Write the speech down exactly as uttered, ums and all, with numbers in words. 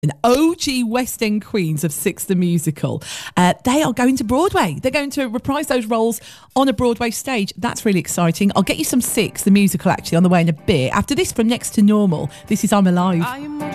An O G West End queens of Six the Musical. Uh, they are going to Broadway. They're going to reprise those roles on a Broadway stage. That's really exciting. I'll get you some Six the Musical actually on the way in a bit. After this, from Next to Normal, this is I'm Alive.